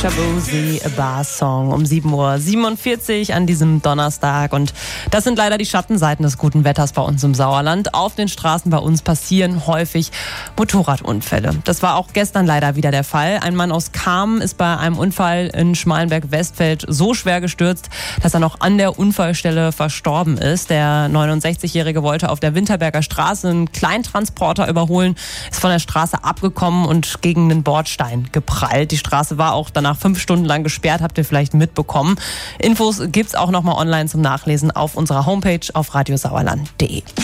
Shabozi, a Bar Song um 7:47 Uhr an diesem Donnerstag. Und das sind leider die Schattenseiten des guten Wetters bei uns im Sauerland. Auf den Straßen bei uns passieren häufig Motorradunfälle. Das war auch gestern leider wieder der Fall. Ein Mann aus Kamen ist bei einem Unfall in Schmalenberg-Westfeld so schwer gestürzt, dass er noch an der Unfallstelle verstorben ist. Der 69-Jährige wollte auf der Winterberger Straße einen Kleintransporter überholen, ist von der Straße abgekommen und gegen einen Bordstein geprallt. Die Straße war auch danach 5 Stunden lang gesperrt, habt ihr vielleicht mitbekommen. Infos gibt's auch nochmal online zum Nachlesen auf unserer Homepage auf radiosauerland.de.